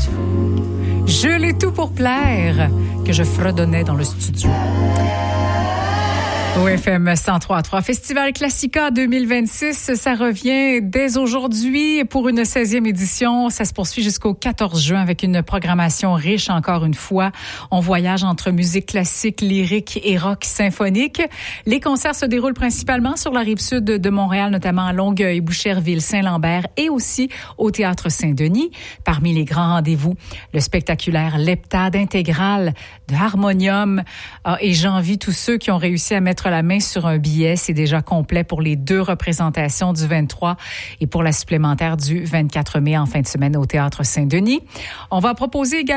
Je l'ai tout pour plaire que je fredonnais dans le studio. OFM 103.3 Festival Classica 2026, ça revient dès aujourd'hui pour une 16e édition. Ça se poursuit jusqu'au 14 juin avec une programmation riche encore une fois. On voyage entre musique classique, lyrique et rock symphonique. Les concerts se déroulent principalement sur la rive sud de Montréal, notamment à Longueuil, Boucherville, Saint-Lambert et aussi au Théâtre Saint-Denis. Parmi les grands rendez-vous, le spectaculaire Leptade intégrale de Harmonium. Et j'envie tous ceux qui ont réussi à mettre la main sur un billet. C'est déjà complet pour les 2 représentations du 23 et pour la supplémentaire du 24 mai en fin de semaine au Théâtre Saint-Denis. On va proposer également